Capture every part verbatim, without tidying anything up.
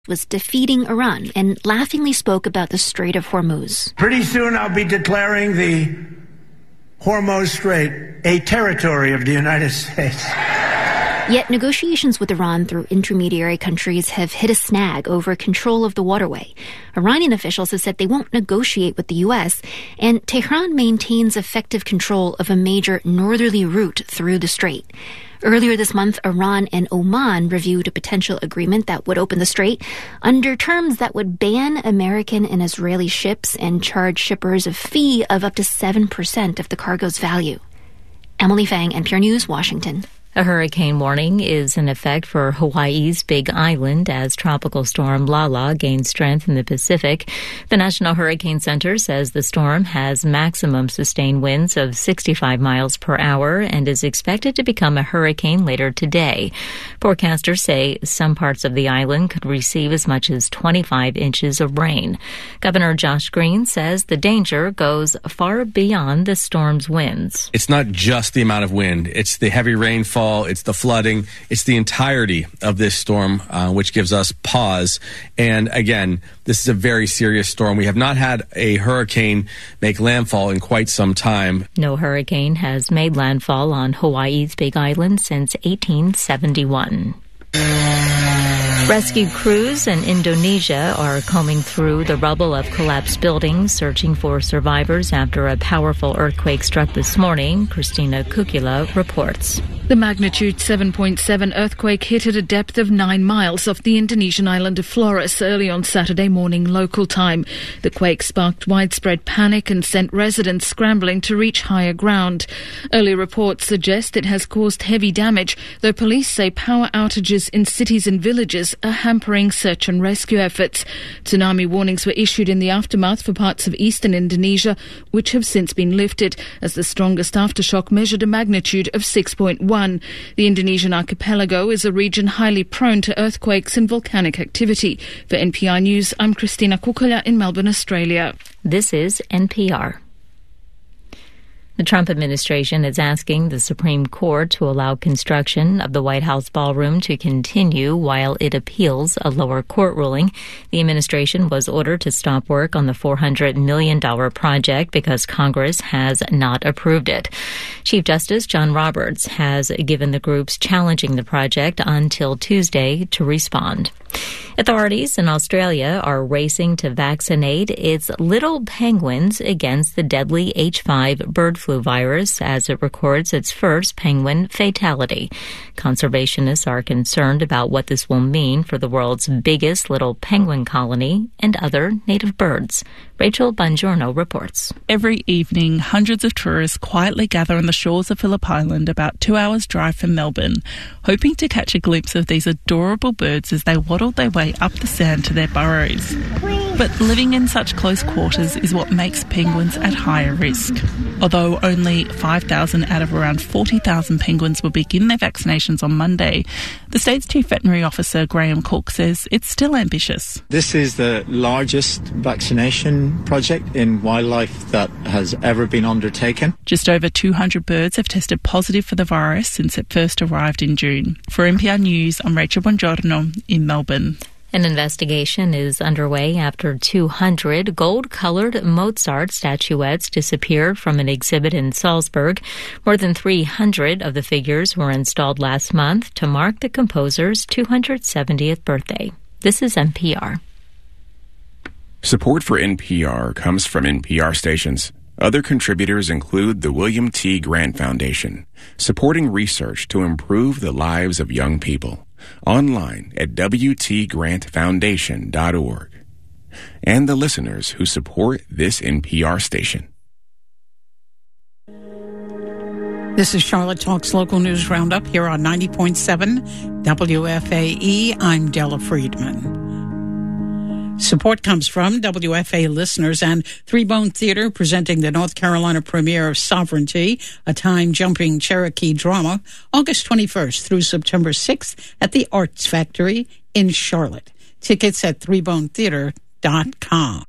was defeating Iran and laughingly spoke about the Strait of Hormuz. Pretty soon I'll be declaring the Hormuz Strait a territory of the United States. Yet negotiations with Iran through intermediary countries have hit a snag over control of the waterway. Iranian officials have said they won't negotiate with the U S, and Tehran maintains effective control of a major northerly route through the strait. Earlier this month, Iran and Oman reviewed a potential agreement that would open the strait under terms that would ban American and Israeli ships and charge shippers a fee of up to seven percent of the cargo's value. Emily Fang, N P R News, Washington. A hurricane warning is in effect for Hawaii's Big Island as Tropical Storm Lala gains strength in the Pacific. The National Hurricane Center says the storm has maximum sustained winds of sixty-five miles per hour and is expected to become a hurricane later today. Forecasters say some parts of the island could receive as much as twenty-five inches of rain. Governor Josh Green says the danger goes far beyond the storm's winds. It's not just the amount of wind, it's the heavy rainfall. It's the flooding. It's the entirety of this storm, uh, which gives us pause. And again, this is a very serious storm. We have not had a hurricane make landfall in quite some time. No hurricane has made landfall on Hawaii's Big Island since eighteen seventy-one. Rescue crews in Indonesia are combing through the rubble of collapsed buildings, searching for survivors after a powerful earthquake struck this morning. Christina Kukula reports. The magnitude seven point seven earthquake hit at a depth of nine miles off the Indonesian island of Flores early on Saturday morning local time. The quake sparked widespread panic and sent residents scrambling to reach higher ground. Early reports suggest it has caused heavy damage, though police say power outages in cities and villages are hampering search and rescue efforts. Tsunami warnings were issued in the aftermath for parts of eastern Indonesia, which have since been lifted, as the strongest aftershock measured a magnitude of six point one. The Indonesian archipelago is a region highly prone to earthquakes and volcanic activity. For N P R News, I'm Christina Kukula in Melbourne, Australia. This is N P R. The Trump administration is asking the Supreme Court to allow construction of the White House ballroom to continue while it appeals a lower court ruling. The administration was ordered to stop work on the four hundred million dollars project because Congress has not approved it. Chief Justice John Roberts has given the groups challenging the project until Tuesday to respond. Authorities in Australia are racing to vaccinate its little penguins against the deadly H five bird flu virus as it records its first penguin fatality. Conservationists are concerned about what this will mean for the world's biggest little penguin colony and other native birds. Rachel Bongiorno reports. Every evening, hundreds of tourists quietly gather on the shores of Phillip Island, about two hours' drive from Melbourne, hoping to catch a glimpse of these adorable birds as they waddle their way up the sand to their burrows. But living in such close quarters is what makes penguins at higher risk. Although only five thousand out of around forty thousand penguins will begin their vaccinations on Monday, the state's Chief Veterinary Officer Graham Cook says it's still ambitious. This is the largest vaccination project in wildlife that has ever been undertaken. Just over two hundred birds have tested positive for the virus since it first arrived in June. For N P R News, I'm Rachel Bongiorno in Melbourne. An investigation is underway after two hundred gold-colored Mozart statuettes disappeared from an exhibit in Salzburg. More than three hundred of the figures were installed last month to mark the composer's two hundred seventieth birthday. This is N P R. Support for N P R comes from N P R stations. Other contributors include the William T. Grant Foundation, supporting research to improve the lives of young people. Online at w t grant foundation dot org. And the listeners who support this N P R station. This is Charlotte Talks Local News Roundup here on ninety point seven W F A E. I'm Della Friedman. Support comes from W F A listeners and Three Bone Theater presenting the North Carolina premiere of Sovereignty, a time-jumping Cherokee drama, August twenty-first through September sixth at the Arts Factory in Charlotte. Tickets at three bone theater dot com.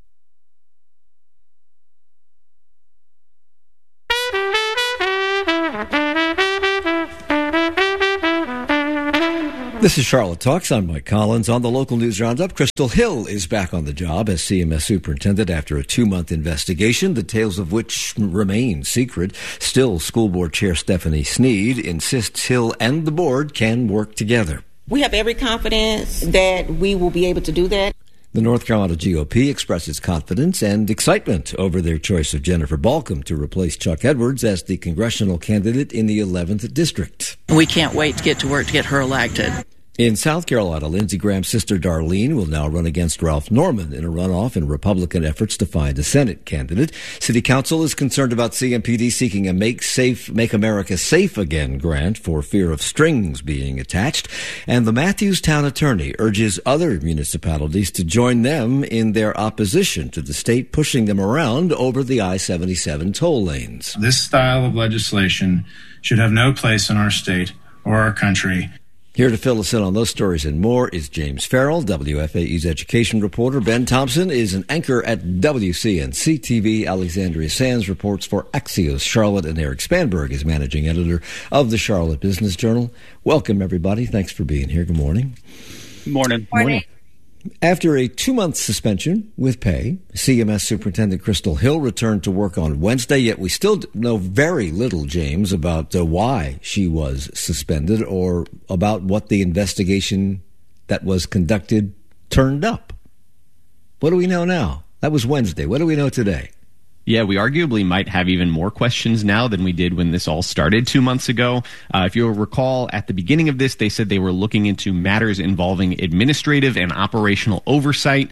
This is Charlotte Talks. I'm Mike Collins. On the local news roundup, Crystal Hill is back on the job as C M S superintendent after a two-month investigation, the details of which remain secret. Still, school board chair Stephanie Sneed insists Hill and the board can work together. We have every confidence that we will be able to do that. The North Carolina G O P expresses confidence and excitement over their choice of Jennifer Balcom to replace Chuck Edwards as the congressional candidate in the eleventh District. We can't wait to get to work to get her elected. In South Carolina, Lindsey Graham's sister Darlene will now run against Ralph Norman in a runoff in Republican efforts to find a Senate candidate. City Council is concerned about C M P D seeking a Make Safe, Make America Safe Again grant for fear of strings being attached. And the Matthews Town Attorney urges other municipalities to join them in their opposition to the state pushing them around over the I seventy-seven toll lanes. This style of legislation should have no place in our state or our country. Here to fill us in on those stories and more is James Farrell, W F A E's education reporter. Ben Thompson is an anchor at W C N C T V. Alexandria Sands reports for Axios Charlotte, and Eric Spanberg is managing editor of the Charlotte Business Journal. Welcome, everybody. Thanks for being here. Good morning. Morning. Morning. After a two-month suspension with pay, C M S Superintendent Crystal Hill returned to work on Wednesday, yet we still know very little, James, about uh, why she was suspended or about what the investigation that was conducted turned up. What do we know now? That was Wednesday. What do we know today? Yeah, we arguably might have even more questions now than we did when this all started two months ago. Uh, if you'll recall, at the beginning of this, they said they were looking into matters involving administrative and operational oversight.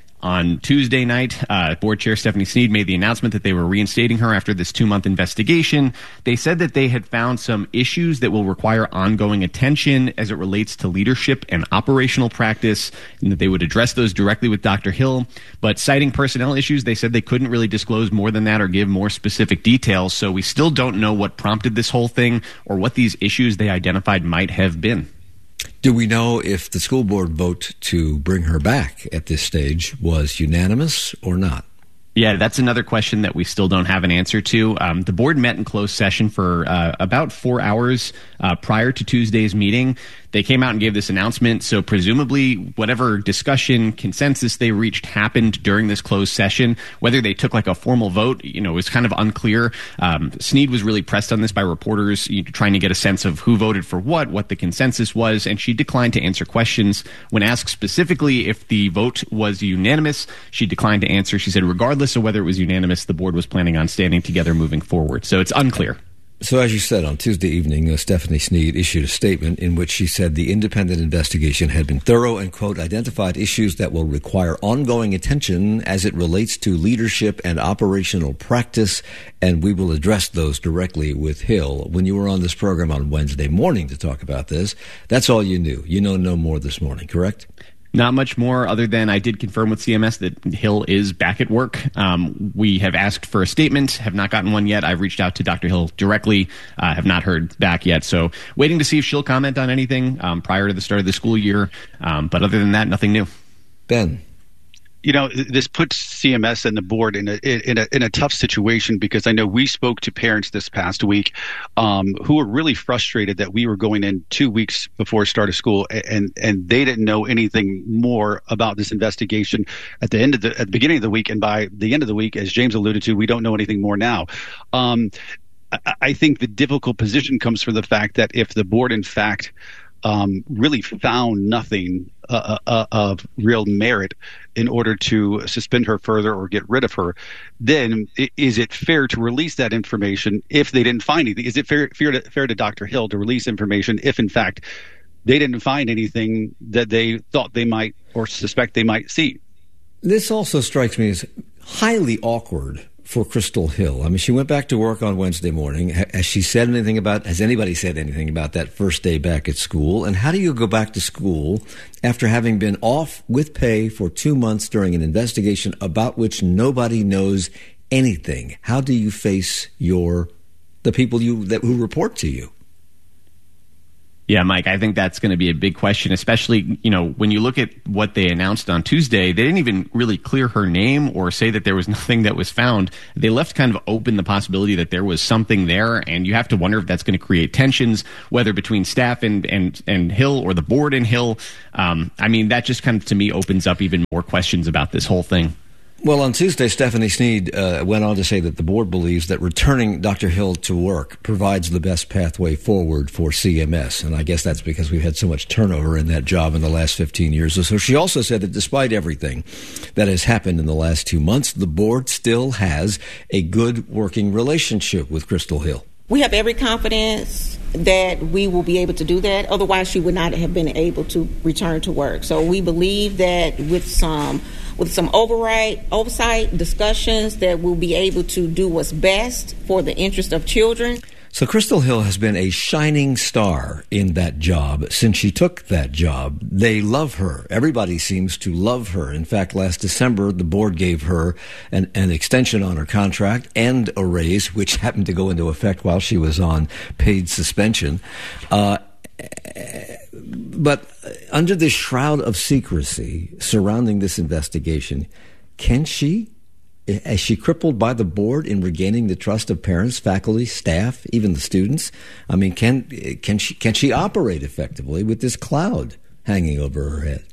On Tuesday night, uh, Board Chair Stephanie Sneed made the announcement that they were reinstating her after this two-month investigation. They said that they had found some issues that will require ongoing attention as it relates to leadership and operational practice, and that they would address those directly with Doctor Hill. But citing personnel issues, they said they couldn't really disclose more than that or give more specific details, so we still don't know what prompted this whole thing or what these issues they identified might have been. Do we know if the school board vote to bring her back at this stage was unanimous or not? Yeah, that's another question that we still don't have an answer to. Um, the board met in closed session for uh, about four hours uh, prior to Tuesday's meeting. They came out and gave this announcement, so presumably whatever discussion, consensus they reached happened during this closed session. Whether they took like a formal vote, you know, was kind of unclear. Um, Sneed was really pressed on this by reporters, you know, trying to get a sense of who voted for what, what the consensus was, and she declined to answer questions. When asked specifically if the vote was unanimous, she declined to answer. She said regardless of whether it was unanimous, the board was planning on standing together moving forward. So it's unclear. So as you said, on Tuesday evening, uh, Stephanie Sneed issued a statement in which she said the independent investigation had been thorough and, quote, identified issues that will require ongoing attention as it relates to leadership and operational practice, and we will address those directly with Hill. When you were on this program on Wednesday morning to talk about this, that's all you knew. You know no more this morning, correct? Not much more other than I did confirm with C M S that Hill is back at work. Um, we have asked for a statement, have not gotten one yet. I've reached out to Doctor Hill directly, uh, have not heard back yet. So waiting to see if she'll comment on anything um, prior to the start of the school year. Um, but other than that, nothing new. Ben. You know, this puts C M S and the board in a in a in a tough situation, because I know we spoke to parents this past week um, who were really frustrated that we were going in two weeks before start of school, and and they didn't know anything more about this investigation at the end of the at the beginning of the week, and by the end of the week, as James alluded to, we don't know anything more now. Um, I, I think the difficult position comes from the fact that if the board, in fact, Um, really found nothing uh, uh, of real merit in order to suspend her further or get rid of her, then is it fair to release that information if they didn't find anything? Is it fair, fair, to, fair to Doctor Hill to release information if, in fact, they didn't find anything that they thought they might or suspect they might see? This also strikes me as highly awkward for Crystal Hill. I mean, she went back to work on Wednesday morning. Has she said anything about, has anybody said anything about that first day back at school? And how do you go back to school after having been off with pay for two months during an investigation about which nobody knows anything? How do you face your, the people you that who report to you? Yeah, Mike, I think that's going to be a big question, especially, you know, when you look at what they announced on Tuesday, they didn't even really clear her name or say that there was nothing that was found. They left kind of open the possibility that there was something there, and you have to wonder if that's going to create tensions, whether between staff and, and, and Hill or the board and Hill. Um, I mean, that just kind of, to me, opens up even more questions about this whole thing. Well, on Tuesday, Stephanie Snead uh, went on to say that the board believes that returning Doctor Hill to work provides the best pathway forward for C M S. And I guess that's because we've had so much turnover in that job in the last fifteen years or so. She also said that despite everything that has happened in the last two months, the board still has a good working relationship with Crystal Hill. We have every confidence that we will be able to do that. Otherwise, she would not have been able to return to work. So we believe that with some with some override, oversight discussions that we'll be able to do what's best for the interest of children. So Crystal Hill has been a shining star in that job since she took that job. They love her. Everybody seems to love her. In fact, last December, the board gave her an, an extension on her contract and a raise, which happened to go into effect while she was on paid suspension. Uh, But under this shroud of secrecy surrounding this investigation, can she, is she crippled by the board in regaining the trust of parents, faculty, staff, even the students? I mean, can can she can she operate effectively with this cloud hanging over her head?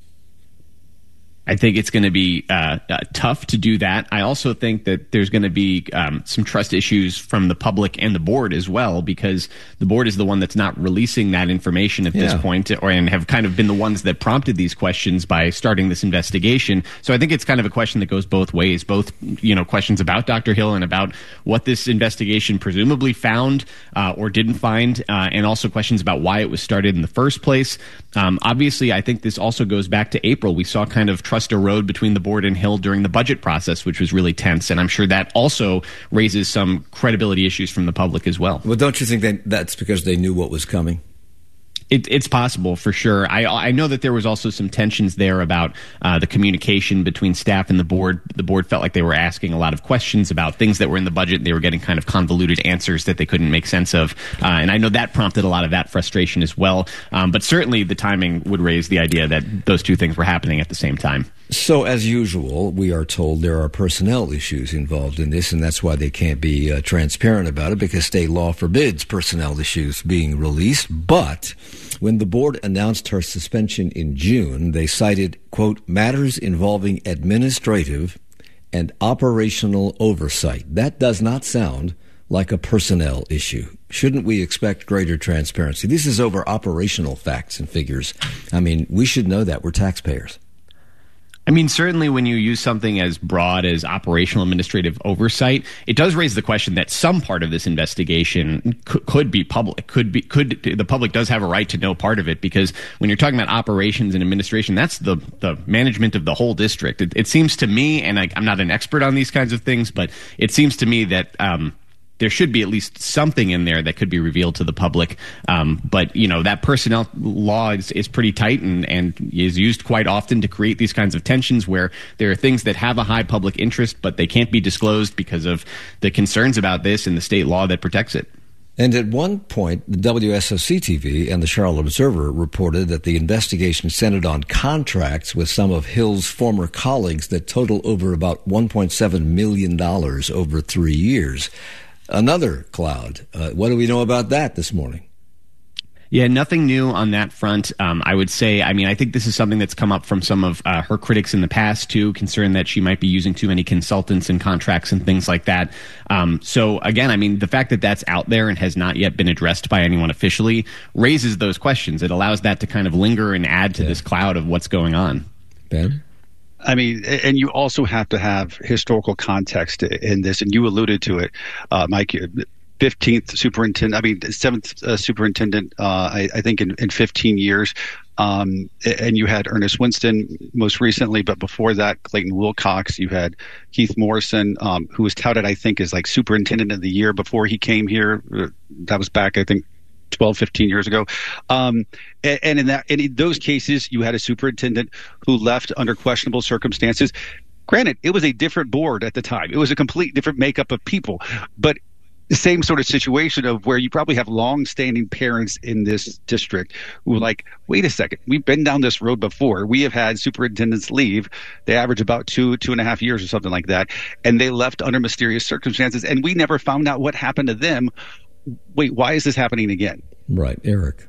I think it's going to be uh, uh, tough to do that. I also think that there's going to be um, some trust issues from the public and the board as well, because the board is the one that's not releasing that information at Yeah. this point, or and have kind of been the ones that prompted these questions by starting this investigation. So I think it's kind of a question that goes both ways, both, you know, questions about Doctor Hill and about what this investigation presumably found uh, or didn't find, uh, and also questions about why it was started in the first place. Um, obviously, I think this also goes back to April. We saw kind of trust erode between the board and Hill during the budget process, which was really tense. And I'm sure that also raises some credibility issues from the public as well. Well, don't you think that that's because they knew what was coming? It, it's possible, for sure. I, I know that there was also some tensions there about uh, the communication between staff and the board. The board felt like they were asking a lot of questions about things that were in the budget, and they were getting kind of convoluted answers that they couldn't make sense of. Uh, and I know that prompted a lot of that frustration as well. Um, but certainly the timing would raise the idea that those two things were happening at the same time. So, as usual, we are told there are personnel issues involved in this, and that's why they can't be uh, transparent about it, because state law forbids personnel issues being released. But when the board announced her suspension in June, they cited, quote, matters involving administrative and operational oversight. That does not sound like a personnel issue. Shouldn't we expect greater transparency? This is over operational facts and figures. I mean, we should know that. We're taxpayers. I mean, certainly when you use something as broad as operational administrative oversight, it does raise the question that some part of this investigation c- could be public. Could be, could the public does have a right to know part of it, because when you're talking about operations and administration, that's the the management of the whole district. It, it seems to me, and I, I'm not an expert on these kinds of things, but it seems to me that um, there should be at least something in there that could be revealed to the public. Um, but, you know, that personnel law is, is pretty tight and, and is used quite often to create these kinds of tensions where there are things that have a high public interest, but they can't be disclosed because of the concerns about this and the state law that protects it. And at one point, the W S O C T V and the Charlotte Observer reported that the investigation centered on contracts with some of Hill's former colleagues that total over about one point seven million dollars over three years. Another cloud. Uh, what do we know about that this morning? Yeah, nothing new on that front. Um, I would say, I mean, I think this is something that's come up from some of uh, her critics in the past, too, concerned that she might be using too many consultants and contracts and things like that. Um, so, again, I mean, the fact that that's out there and has not yet been addressed by anyone officially raises those questions. It allows that to kind of linger and add to yeah. this cloud of what's going on. Ben? I mean, and you also have to have historical context in this, and you alluded to it, uh, Mike. fifteenth superintendent, I mean, seventh uh, superintendent, uh, I, I think in, in fifteen years. Um, and you had Ernest Winston most recently, but before that, Clayton Wilcox. You had Keith Morrison, um, who was touted, I think, as like superintendent of the year before he came here. That was back, I think, twelve, fifteen years ago. Um, and, and in that, and in those cases, you had a superintendent who left under questionable circumstances. Granted, it was a different board at the time. It was a complete different makeup of people, but the same sort of situation of where you probably have long-standing parents in this district who are like, wait a second, we've been down this road before. We have had superintendents leave. They average about two, two and a half years or something like that. And they left under mysterious circumstances, and we never found out what happened to them. Wait, why is this happening again? Right. Eric.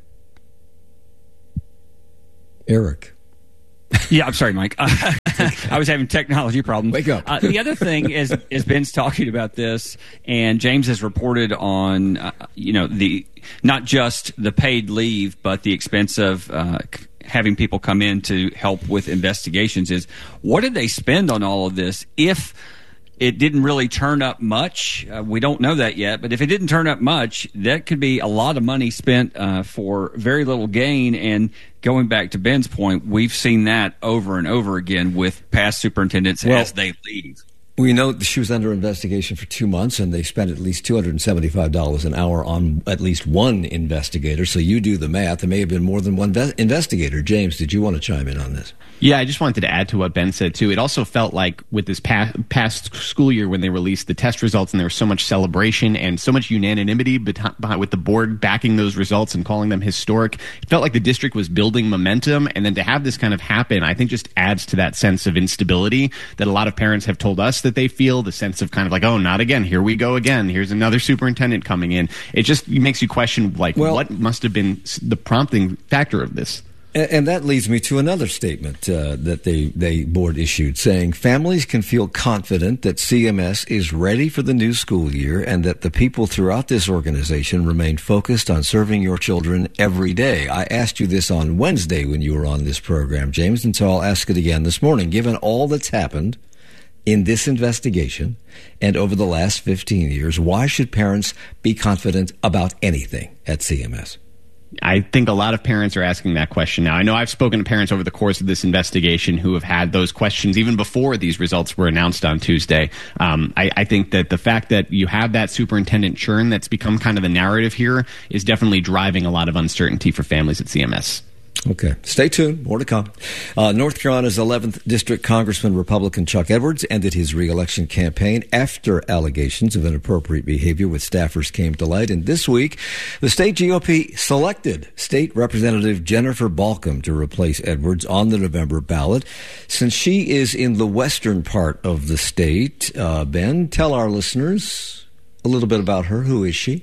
Eric. Yeah, I'm sorry, Mike. Uh, I was having technology problems. Wake up. uh, the other thing is, is Ben's talking about this, and James has reported on, uh, you know, the not just the paid leave, but the expense of uh, c- having people come in to help with investigations. Is what did they spend on all of this? If it didn't really turn up much, uh, we don't know that yet, but if it didn't turn up much, that could be a lot of money spent uh, for very little gain. And going back to Ben's point, we've seen that over and over again with past superintendents well, as they leave. We know that she was under investigation for two months, and they spent at least two hundred seventy-five dollars an hour on at least one investigator. So you do the math. There may have been more than one ve- investigator. James, did you want to chime in on this? Yeah, I just wanted to add to what Ben said, too. It also felt like with this past, past school year when they released the test results and there was so much celebration and so much unanimity behind, with the board backing those results and calling them historic, it felt like the district was building momentum. And then to have this kind of happen, I think just adds to that sense of instability that a lot of parents have told us that they feel, the sense of kind of like, oh, not again. Here we go again. Here's another superintendent coming in. It just makes you question, like, well, what must have been the prompting factor of this? And that leads me to another statement uh, that they, they board issued saying families can feel confident that C M S is ready for the new school year and that the people throughout this organization remain focused on serving your children every day. I asked you this on Wednesday when you were on this program, James, and so I'll ask it again this morning. Given all that's happened in this investigation and over the last fifteen years, why should parents be confident about anything at C M S? I think a lot of parents are asking that question now. I know I've spoken to parents over the course of this investigation who have had those questions even before these results were announced on Tuesday. Um, I, I think that the fact that you have that superintendent churn that's become kind of the narrative here is definitely driving a lot of uncertainty for families at C M S. Okay. Stay tuned. More to come. Uh, North Carolina's eleventh District Congressman Republican Chuck Edwards ended his re-election campaign after allegations of inappropriate behavior with staffers came to light. And this week, the state G O P selected State Representative Jennifer Balcom to replace Edwards on the November ballot. Since she is in the western part of the state, uh, Ben, tell our listeners a little bit about her. Who is she?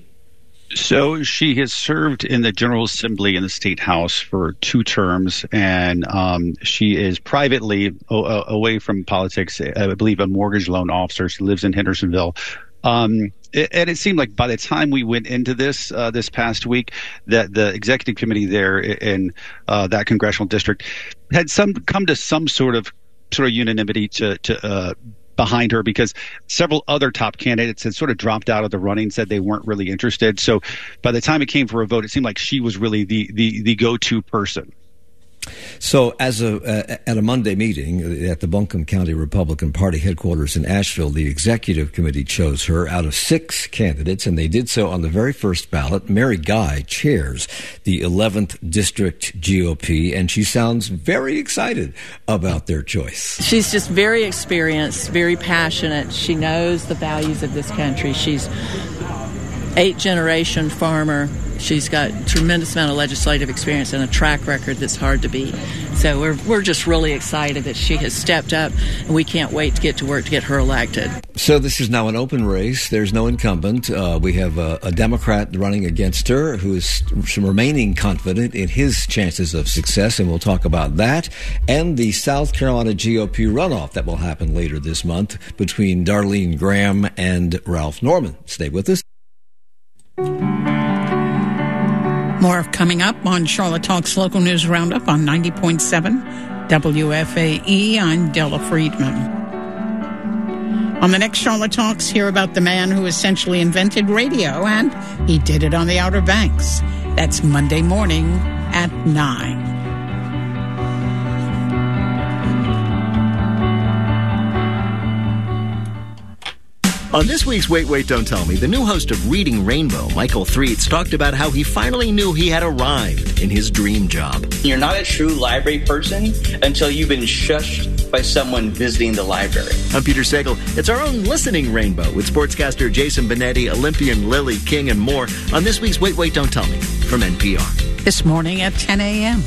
So she has served in the General Assembly in the State House for two terms, and um, she is privately o- away from politics, I believe a mortgage loan officer. She lives in Hendersonville. Um, it, and it seemed like by the time we went into this uh, this past week, that the executive committee there in uh, that congressional district had some come to some sort of sort of unanimity to to uh, behind her, because several other top candidates had sort of dropped out of the running, said they weren't really interested. So by the time it came for a vote, it seemed like she was really the the, the go-to person. So as a uh, at a Monday meeting at the Buncombe County Republican Party headquarters in Asheville, the executive committee chose her out of six candidates, and they did so on the very first ballot. Mary Guy chairs the eleventh District G O P, and she sounds very excited about their choice. She's just very experienced, very passionate. She knows the values of this country. She's eight-generation farmer. She's got a tremendous amount of legislative experience and a track record that's hard to beat. So we're we're just really excited that she has stepped up, and we can't wait to get to work to get her elected. So this is now an open race. There's no incumbent. Uh, we have a, a Democrat running against her who is remaining confident in his chances of success, and we'll talk about that and the South Carolina G O P runoff that will happen later this month between Darlene Graham and Ralph Norman. Stay with us. More coming up on Charlotte Talks Local News Roundup on ninety point seven W F A E. I'm Della Friedman. On the next Charlotte Talks, hear about the man who essentially invented radio, and he did it on the Outer Banks. That's Monday morning at nine. On this week's Wait, Wait, Don't Tell Me, the new host of Reading Rainbow, Michael Threets, talked about how he finally knew he had arrived in his dream job. You're not a true library person until you've been shushed by someone visiting the library. I'm Peter Sagal. It's our own listening rainbow with sportscaster Jason Benetti, Olympian Lily King, and more on this week's Wait, Wait, Don't Tell Me from N P R. This morning at ten a.m.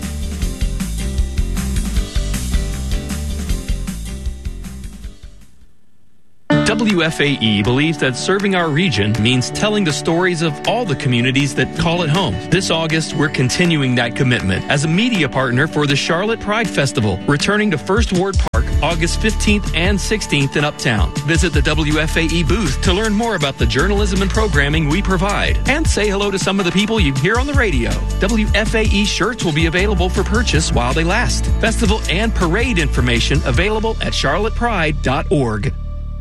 W F A E believes that serving our region means telling the stories of all the communities that call it home. This August, we're continuing that commitment as a media partner for the Charlotte Pride Festival, returning to First Ward Park August fifteenth and sixteenth in Uptown. Visit the W F A E booth to learn more about the journalism and programming we provide, and say hello to some of the people you hear on the radio. W F A E shirts will be available for purchase while they last. Festival and parade information available at charlotte pride dot org.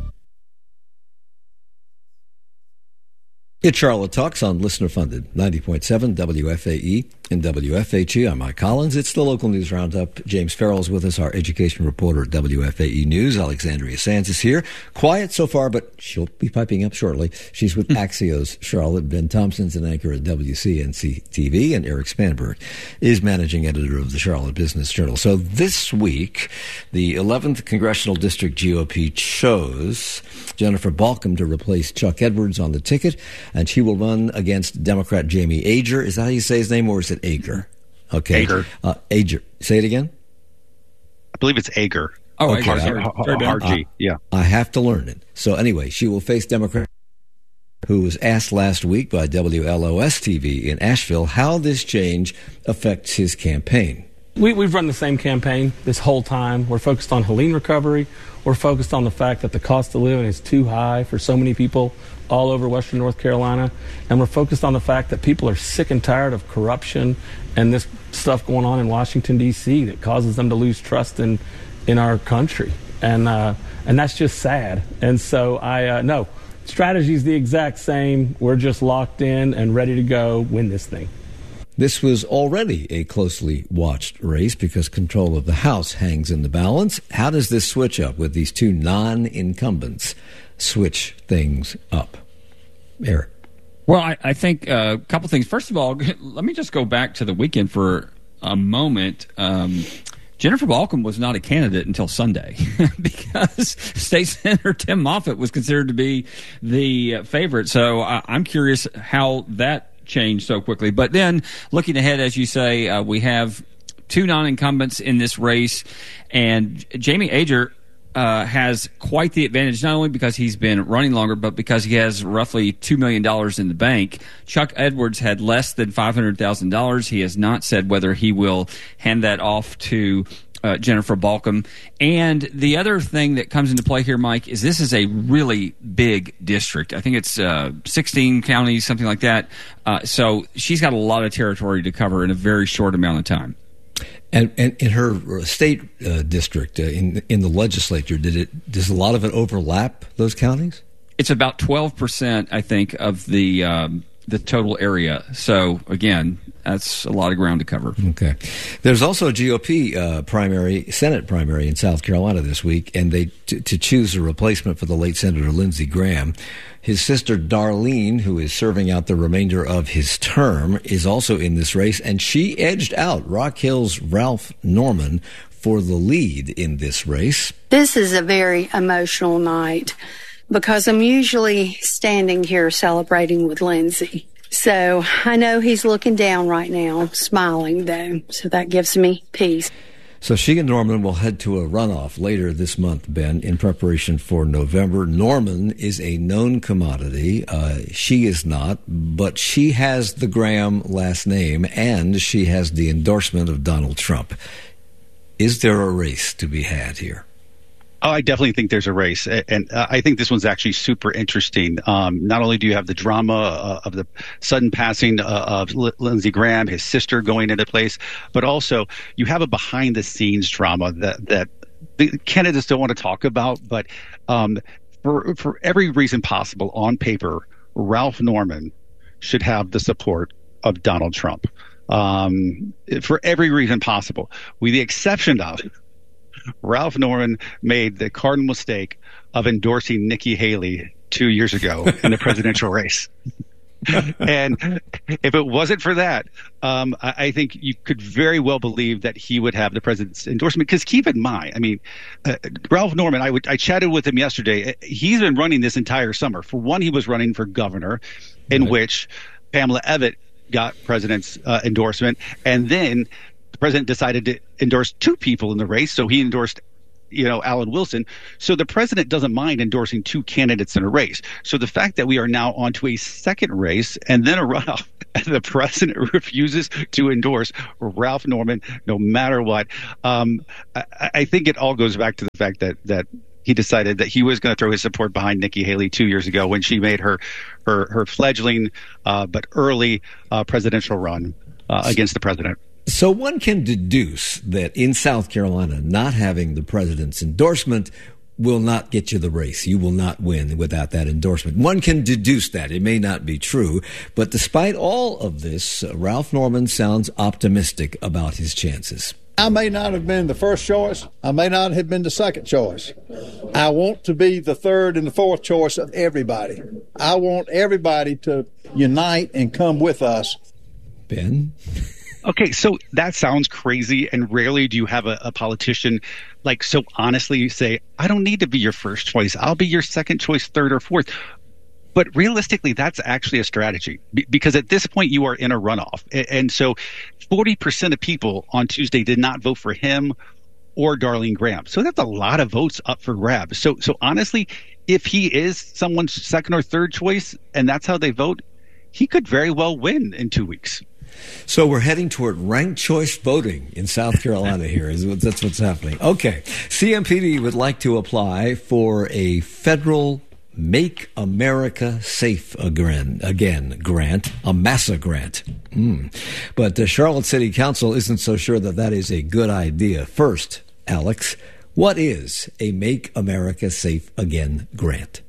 It's Charlotte Talks on listener-funded ninety point seven W F A E and W F H E. I'm Mike Collins. It's the local news roundup. James Farrell's with us, our education reporter at W F A E News. Alexandria Sands is here. Quiet so far, but she'll be piping up shortly. She's with Axios Charlotte. Ben Thompson's an anchor at W C N C T V, and Eric Spanberg is managing editor of the Charlotte Business Journal. So this week, the eleventh Congressional District G O P chose Jennifer Balcom to replace Chuck Edwards on the ticket, and she will run against Democrat Jamie Ager. Is that how you say his name, or is it Ager? Okay. Ager. Uh, Ager. Say it again? I believe it's Ager. Oh, okay. Ager. Sorry. Sorry, R G, yeah. I have to learn it. So anyway, she will face Democrat, who was asked last week by W L O S T V in Asheville how this change affects his campaign. We, we've run the same campaign this whole time. We're focused on Helene recovery. We're focused on the fact that the cost of living is too high for so many people all over Western North Carolina. And we're focused on the fact that people are sick and tired of corruption and this stuff going on in Washington, D C that causes them to lose trust in, in our country. And uh, and that's just sad. And so I, uh, no, strategy's the exact same. We're just locked in and ready to go win this thing. This was already a closely watched race because control of the House hangs in the balance. How does this switch up with these two non-incumbents switch things up? Eric. Well, I, I think uh, a couple things. First of all, let me just go back to the weekend for a moment. Um, Jennifer Balcom was not a candidate until Sunday because State Senator Tim Moffitt was considered to be the favorite. So I, I'm curious how that changed so quickly. But then looking ahead, as you say, uh, we have two non-incumbents in this race, and Jamie Ager uh, has quite the advantage, not only because he's been running longer, but because he has roughly two million dollars in the bank. Chuck Edwards had less than five hundred thousand dollars. He has not said whether he will hand that off to Uh, Jennifer Balcom. And the other thing that comes into play here, Mike, is this is a really big district. I think it's uh, sixteen counties, something like that. Uh, so she's got a lot of territory to cover in a very short amount of time. And, and in her state uh, district, uh, in in the legislature, did it does a lot of it overlap those counties? It's about twelve percent, I think, of the um, the total area. So again, that's a lot of ground to cover. Okay. There's also a G O P uh, primary, Senate primary in South Carolina this week, and they t- to choose a replacement for the late Senator Lindsey Graham. His sister Darlene, who is serving out the remainder of his term, is also in this race, and she edged out Rock Hill's Ralph Norman for the lead in this race. This is a very emotional night because I'm usually standing here celebrating with Lindsey. So I know he's looking down right now, smiling though, so that gives me peace. So she and Norman will head to a runoff later this month, Ben, in preparation for November. Norman is a known commodity. Uh, she is not, but she has the Graham last name, and she has the endorsement of Donald Trump. Is there a race to be had here? Oh, I definitely think there's a race, and uh, I think this one's actually super interesting. Um, not only do you have the drama uh, of the sudden passing uh, of L- Lindsey Graham, his sister going into place, but also you have a behind-the-scenes drama that that the candidates don't want to talk about. But um, for for every reason possible, on paper, Ralph Norman should have the support of Donald Trump. Um, for every reason possible, with the exception of Ralph Norman made the cardinal mistake of endorsing Nikki Haley two years ago in the presidential race. And if it wasn't for that, um, I, I think you could very well believe that he would have the president's endorsement. Because keep in mind, I mean, uh, Ralph Norman, I, would, I chatted with him yesterday. He's been running this entire summer. For one, he was running for governor, in right. which Pamela Evatt got president's uh, endorsement. And then the president decided to endorse two people in the race. So he endorsed you know, Alan Wilson. So the president doesn't mind endorsing two candidates in a race. So the fact that we are now on to a second race and then a runoff, and the president refuses to endorse Ralph Norman, no matter what, um, I, I think it all goes back to the fact that that he decided that he was going to throw his support behind Nikki Haley two years ago when she made her her, her fledgling uh, but early uh, presidential run uh, against the president. So one can deduce that in South Carolina, not having the president's endorsement will not get you the race. You will not win without that endorsement. One can deduce that. It may not be true. But despite all of this, uh, Ralph Norman sounds optimistic about his chances. I may not have been the first choice. I may not have been the second choice. I want to be the third and the fourth choice of everybody. I want everybody to unite and come with us. Ben? Okay, so that sounds crazy, and rarely do you have a, a politician like so honestly say, I don't need to be your first choice. I'll be your second choice, third, or fourth. But realistically, that's actually a strategy B- because at this point you are in a runoff. And, and so forty percent of people on Tuesday did not vote for him or Darlene Graham. So that's a lot of votes up for grabs. So, so honestly, if he is someone's second or third choice and that's how they vote, he could very well win in two weeks. So we're heading toward ranked choice voting in South Carolina here. Is what, that's what's happening. Okay. C M P D would like to apply for a federal Make America Safe Again, again grant, a MASA grant. Mm. But the Charlotte City Council isn't so sure that that is a good idea. First, Alex, what is a Make America Safe Again grant?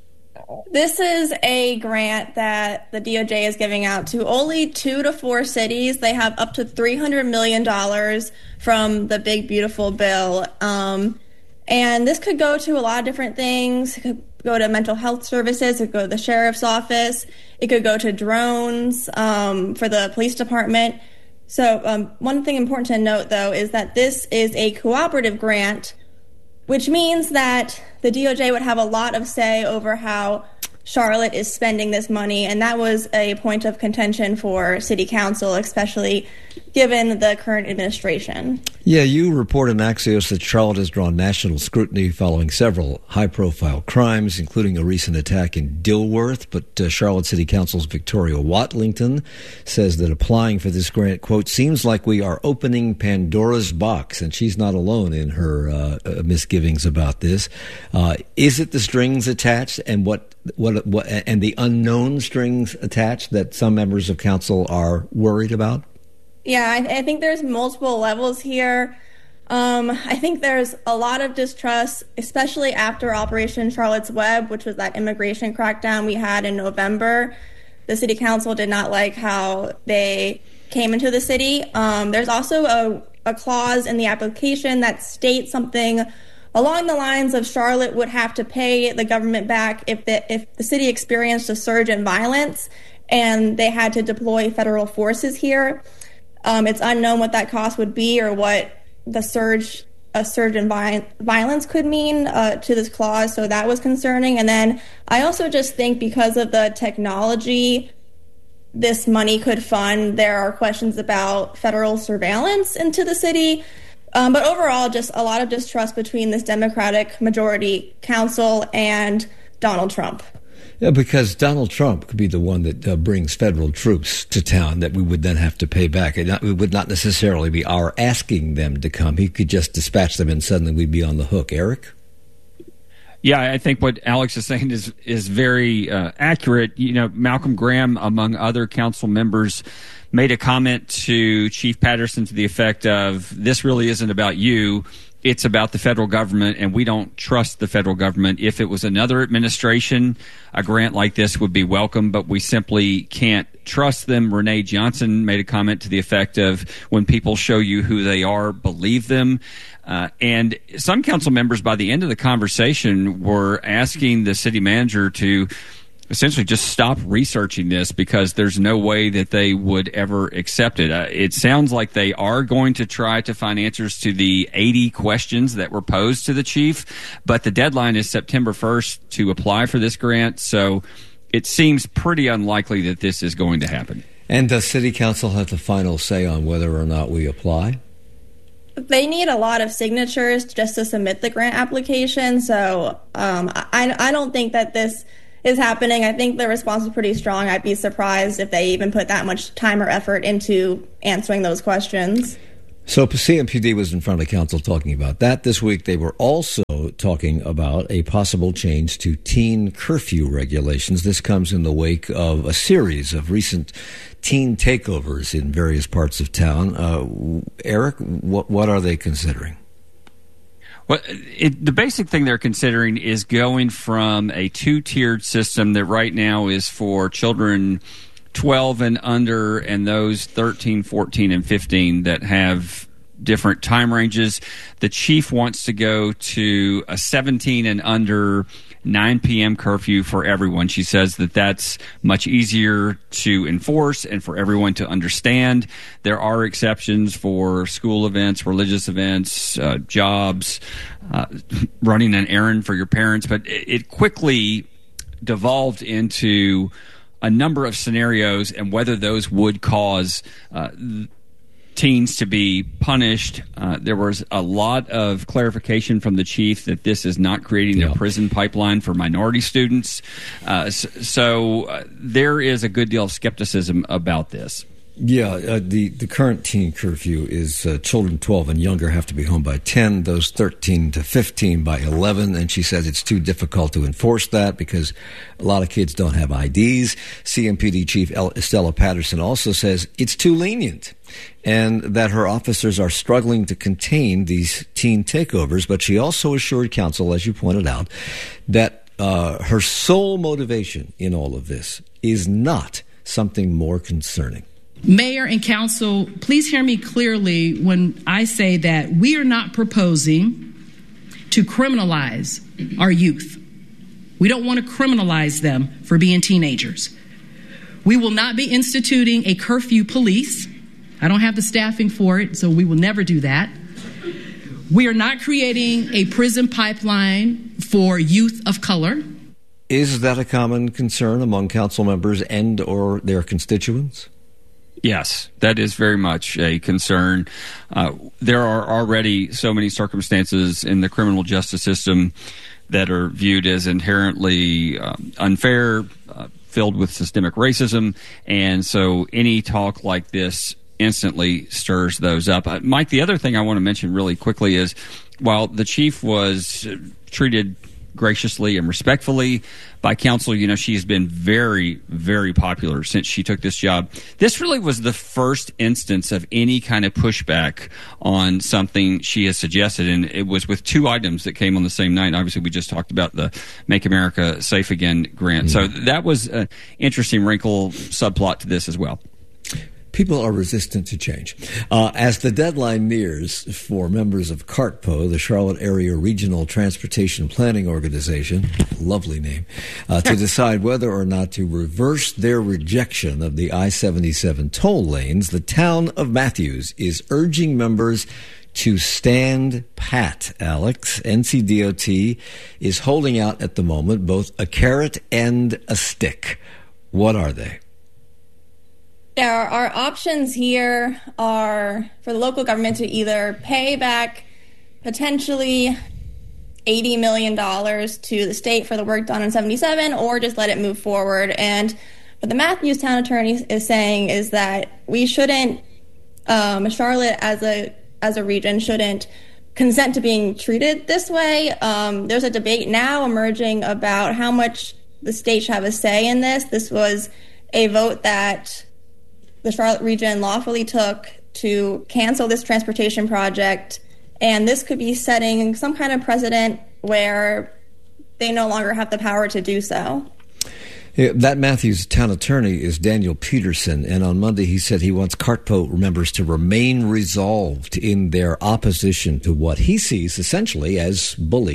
This is a grant that the D O J is giving out to only two to four cities. They have up to three hundred million dollars from the Big Beautiful Bill. Um, and this could go to a lot of different things. It could go to mental health services. It could go to the sheriff's office. It could go to drones um, for the police department. So um, one thing important to note, though, is that this is a cooperative grant, which means that the D O J would have a lot of say over how Charlotte is spending this money, and that was a point of contention for City Council, especially given the current administration. Yeah, you report in Axios that Charlotte has drawn national scrutiny following several high-profile crimes, including a recent attack in Dilworth. But uh, Charlotte City Council's Victoria Watlington says that applying for this grant, quote, seems like we are opening Pandora's box, and she's not alone in her uh, uh, misgivings about this. Uh, is it the strings attached and what, what, what, and the unknown strings attached that some members of council are worried about? Yeah, I, I think there's multiple levels here. Um, I think there's a lot of distrust, especially after Operation Charlotte's Web, which was that immigration crackdown we had in November. The city council did not like how they came into the city. Um, there's also a, a clause in the application that states something along the lines of Charlotte would have to pay the government back if the, if the city experienced a surge in violence and they had to deploy federal forces here. Um, it's unknown what that cost would be or what the surge, a surge in vi- violence could mean uh, to this clause. So that was concerning. And then I also just think because of the technology this money could fund, there are questions about federal surveillance into the city. Um, but overall, just a lot of distrust between this Democratic majority council and Donald Trump. Yeah, because Donald Trump could be the one that uh, brings federal troops to town that we would then have to pay back. It, not, it would not necessarily be our asking them to come. He could just dispatch them and suddenly we'd be on the hook. Eric? Yeah, I think what Alex is saying is is very uh, accurate. You know, Malcolm Graham, among other council members, made a comment to Chief Patterson to the effect of, this really isn't about you. It's about the federal government, and we don't trust the federal government. If it was another administration, a grant like this would be welcome, but we simply can't trust them. Renee Johnson made a comment to the effect of, when people show you who they are, believe them. Uh, and some council members, by the end of the conversation, were asking the city manager to essentially just stop researching this because there's no way that they would ever accept it. Uh, it sounds like they are going to try to find answers to the eighty questions that were posed to the chief, but the deadline is September first to apply for this grant, so it seems pretty unlikely that this is going to happen. And does City Council have the final say on whether or not we apply? They need a lot of signatures just to submit the grant application, so um, I, I don't think that this is happening. I think the response is pretty strong. I'd be surprised if they even put that much time or effort into answering those questions. So C M P D was in front of council talking about that. This week they were also talking about a possible change to teen curfew regulations. This comes in the wake of a series of recent teen takeovers in various parts of town. Uh, Eric, what, what are they considering? Well, it, the basic thing they're considering is going from a two-tiered system that right now is for children twelve and under and those thirteen, fourteen, and fifteen that have different time ranges. The chief wants to go to a seventeen and under nine p.m. curfew for everyone. She says that that's much easier to enforce and for everyone to understand. There are exceptions for school events, religious events, uh, jobs, uh, running an errand for your parents, but it, it quickly devolved into a number of scenarios and whether those would cause uh, teens to be punished. Uh, there was a lot of clarification from the chief that this is not creating yeah. a prison pipeline for minority students. Uh, so so uh, there is a good deal of skepticism about this. Yeah, uh, the, the current teen curfew is uh, children twelve and younger have to be home by ten, those thirteen to fifteen by eleven, and she says it's too difficult to enforce that because a lot of kids don't have I Ds. C M P D Chief Estella Patterson also says it's too lenient and that her officers are struggling to contain these teen takeovers, but she also assured council, as you pointed out, that uh, her sole motivation in all of this is not something more concerning. Mayor and council, please hear me clearly when I say that we are not proposing to criminalize our youth. We don't want to criminalize them for being teenagers. We will not be instituting a curfew police. I don't have the staffing for it, so we will never do that. We are not creating a prison pipeline for youth of color. Is that a common concern among council members and or their constituents? Yes, that is very much a concern. Uh, there are already so many circumstances in the criminal justice system that are viewed as inherently um, unfair, uh, filled with systemic racism, and so any talk like this instantly stirs those up. Uh, Mike, the other thing I want to mention really quickly is while the chief was treated graciously and respectfully by council, you know, she's been very, very popular since she took this job. This really was the first instance of any kind of pushback on something she has suggested, and it was with two items that came on the same night. Obviously, we just talked about the Make America Safe Again grant. Mm-hmm. So that was an interesting wrinkle subplot to this as well. People are resistant to change. Uh, as the deadline nears for members of CARTPO, the Charlotte Area Regional Transportation Planning Organization, lovely name, uh, to decide whether or not to reverse their rejection of the I seventy-seven toll lanes, the town of Matthews is urging members to stand pat, Alex. N C D O T is holding out at the moment both a carrot and a stick. What are they? There are, our options here are for the local government to either pay back potentially eighty million dollars to the state for the work done on seventy-seven or just let it move forward. And what the Matthews town attorney is saying is that we shouldn't, um, Charlotte as a as a region shouldn't consent to being treated this way. Um, there's a debate now emerging about how much the state should have a say in this. This was a vote that the Charlotte region lawfully took to cancel this transportation project, and this could be setting some kind of precedent where they no longer have the power to do so. Yeah, that Matthews town attorney is Daniel Peterson, and on Monday he said he wants CARTPO members to remain resolved in their opposition to what he sees essentially as bullying.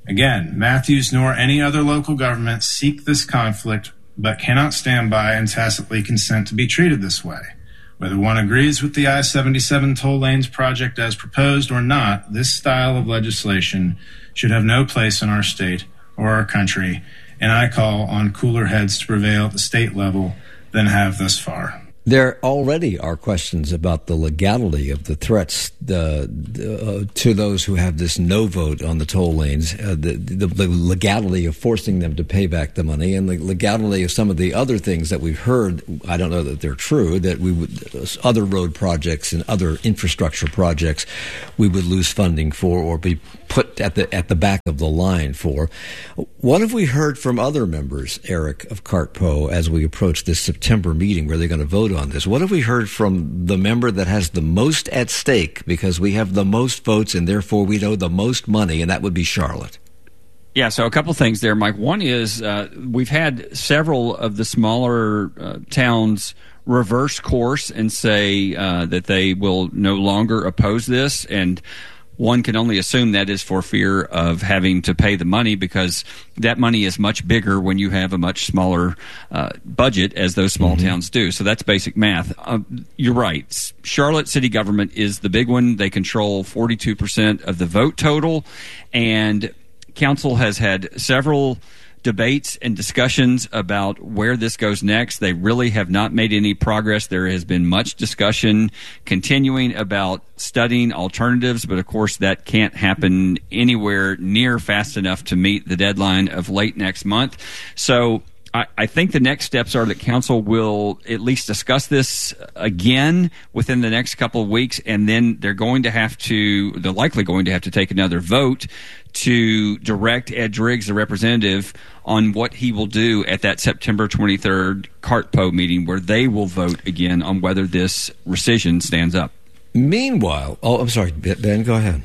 Again, Matthews nor any other local government seek this conflict, but cannot stand by and tacitly consent to be treated this way. Whether one agrees with the I seventy-seven toll lanes project as proposed or not, this style of legislation should have no place in our state or our country, and I call on cooler heads to prevail at the state level than have thus far. There already are questions about the legality of the threats uh, uh, to those who have this no vote on the toll lanes, uh, the, the, the legality of forcing them to pay back the money, and the legality of some of the other things that we've heard. I don't know that they're true, that we would, uh, other road projects and other infrastructure projects we would lose funding for or be put at the at the back of the line for. What have we heard from other members, Eric, of CartPo, as we approach this September meeting where they're going to vote on this? What have we heard from the member that has the most at stake because we have the most votes and therefore we know the most money, and that would be Charlotte? Yeah, so a couple things there, Mike. One is uh, we've had several of the smaller uh, towns reverse course and say uh, that they will no longer oppose this, and one can only assume that is for fear of having to pay the money, because that money is much bigger when you have a much smaller uh, budget, as those small mm-hmm. towns do. So that's basic math. Uh, you're right. Charlotte city government is the big one. They control forty-two percent of the vote total, and council has had several debates and discussions about where this goes next. They really have not made any progress. There has been much discussion continuing about studying alternatives, but of course that can't happen anywhere near fast enough to meet the deadline of late next month. So I, I think the next steps are that council will at least discuss this again within the next couple of weeks, and then they're going to have to, they're likely going to have to take another vote to direct Ed Driggs, the representative, on what he will do at that September twenty-third CartPo meeting, where they will vote again on whether this rescission stands up. Meanwhile, oh, I'm sorry, Ben, go ahead.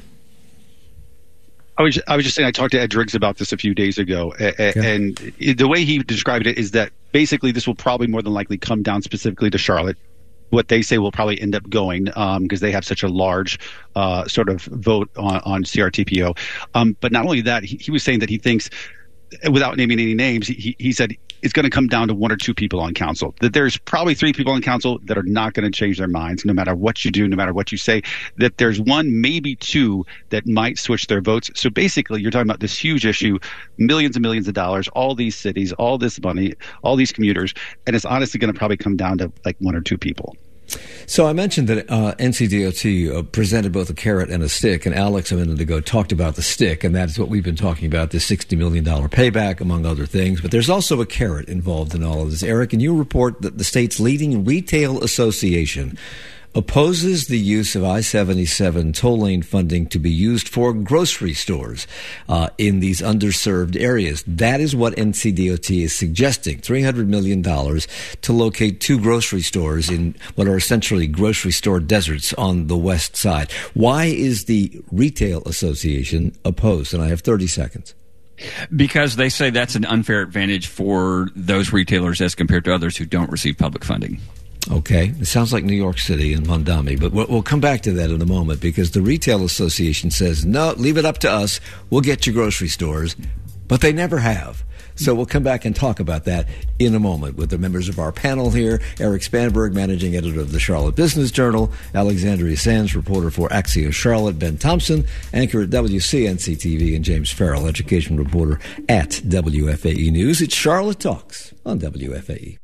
I was I was just saying, I talked to Ed Driggs about this a few days ago, okay. and the way he described it is that basically this will probably more than likely come down specifically to Charlotte. What they say will probably end up going because um, they have such a large uh, sort of vote on, on C R T P O. Um, but not only that, he, he was saying that he thinks, without naming any names, he, he said it's going to come down to one or two people on council. That there's probably three people on council that are not going to change their minds no matter what you do, no matter what you say. That there's one, maybe two, that might switch their votes. So basically, you're talking about this huge issue, millions and millions of dollars, all these cities, all this money, all these commuters, and it's honestly going to probably come down to like one or two people. So I mentioned that uh, N C D O T uh, presented both a carrot and a stick, and Alex a minute ago talked about the stick, and that is what we've been talking about, this sixty million dollars payback, among other things. But there's also a carrot involved in all of this. Eric, can you report that the state's leading retail association opposes the use of I seventy-seven toll lane funding to be used for grocery stores uh, in these underserved areas? That is what N C D O T is suggesting, three hundred million dollars to locate two grocery stores in what are essentially grocery store deserts on the west side. Why is the Retail Association opposed? And I have thirty seconds. Because they say that's an unfair advantage for those retailers as compared to others who don't receive public funding. Okay. It sounds like New York City and Mondami, but we'll come back to that in a moment, because the Retail Association says, no, leave it up to us. We'll get you grocery stores, but they never have. So we'll come back and talk about that in a moment with the members of our panel here. Eric Spanberg, managing editor of the Charlotte Business Journal, Alexandria Sands, reporter for Axios Charlotte, Ben Thompson, anchor at W C N C T V, and James Farrell, education reporter at W F A E News. It's Charlotte Talks on W F A E.